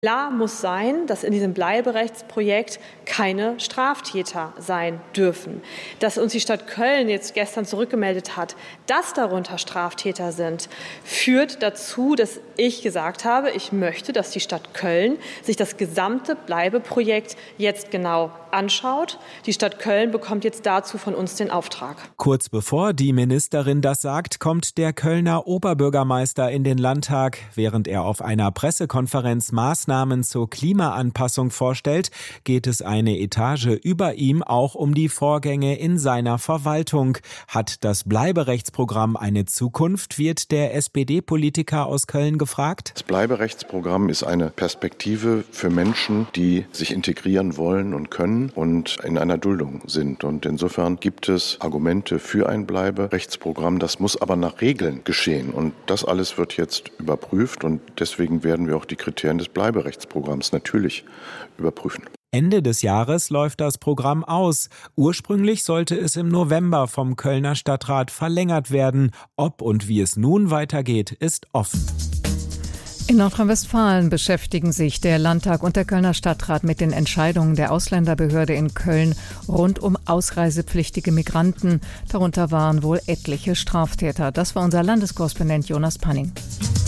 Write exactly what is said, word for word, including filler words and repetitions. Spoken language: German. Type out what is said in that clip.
Klar muss sein, dass in diesem Bleiberechtsprojekt keine Straftäter sein dürfen. Dass uns die Stadt Köln jetzt gestern zurückgemeldet hat, dass darunter Straftäter sind, führt dazu, dass ich gesagt habe, ich möchte, dass die Stadt Köln sich das gesamte Bleibeprojekt jetzt genau anschaut. Die Stadt Köln bekommt jetzt dazu von uns den Auftrag. Kurz bevor die Ministerin das sagt, kommt der Kölner Oberbürgermeister in den Landtag. Während er auf einer Pressekonferenz Maßnahmen zur Klimaanpassung vorstellt, geht es eine Etage über ihm auch um die Vorgänge in seiner Verwaltung. Hat das Bleiberechtsprogramm eine Zukunft, wird der S P D-Politiker aus Köln gefragt. Das Bleiberechtsprogramm ist eine Perspektive für Menschen, die sich integrieren wollen und können und in einer Duldung sind. Und insofern gibt es Argumente für ein Bleiberechtsprogramm. Das muss aber nach Regeln geschehen. Und das alles wird jetzt überprüft. Und deswegen werden wir auch die Kriterien des Bleiberechtsprogramms natürlich überprüfen. Ende des Jahres läuft das Programm aus. Ursprünglich sollte es im November vom Kölner Stadtrat verlängert werden. Ob und wie es nun weitergeht, ist offen. In Nordrhein-Westfalen beschäftigen sich der Landtag und der Kölner Stadtrat mit den Entscheidungen der Ausländerbehörde in Köln rund um ausreisepflichtige Migranten. Darunter waren wohl etliche Straftäter. Das war unser Landeskorrespondent Jonas Panning.